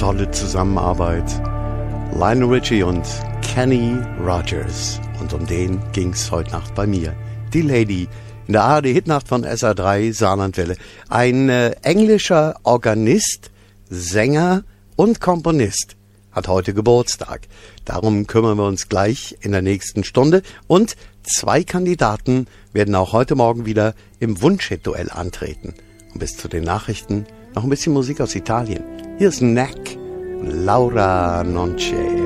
tolle Zusammenarbeit. Lionel Richie und Kenny Rogers. Und um den ging's heute Nacht bei mir. Die Lady in der ARD-Hitnacht von SR3 Saarlandwelle. Ein englischer Organist, Sänger und Komponist hat heute Geburtstag. Darum kümmern wir uns gleich in der nächsten Stunde. Und 2 Kandidaten werden auch heute Morgen wieder im Wunschhit-Duell antreten. Und bis zu den Nachrichten noch ein bisschen Musik aus Italien. Hier ist Neck, Laura Nonce.